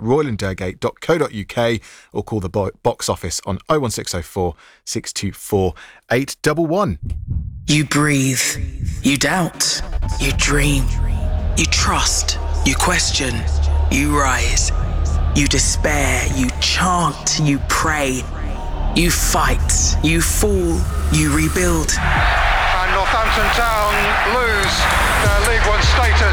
roylandurgate.co.uk or call the box office on 01604 624 811. You breathe, you doubt, you dream, you trust, you question, you rise, you despair, you chant, you pray, you fight, you fall, you rebuild. And Northampton Town lose their League One status